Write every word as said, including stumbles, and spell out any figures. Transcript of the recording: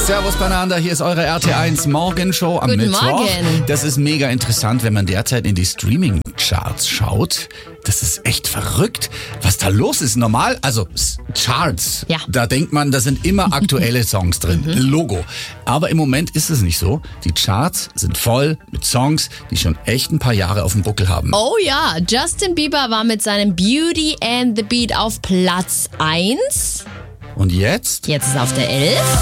Servus Bananda, hier ist eure R T eins Morgenshow am Guten Mittwoch. Morgen. Das ist mega interessant, wenn man derzeit in die Streaming-Charts schaut. Das ist echt verrückt, was da los ist. Normal, also Charts, Ja. da denkt man, da sind immer aktuelle Songs drin. Logo. Aber im Moment ist es nicht so. Die Charts sind voll mit Songs, die schon echt ein paar Jahre auf dem Buckel haben. Oh ja, Justin Bieber war mit seinem Beauty and the Beat auf Platz eins. Und jetzt? Jetzt ist er auf der elf.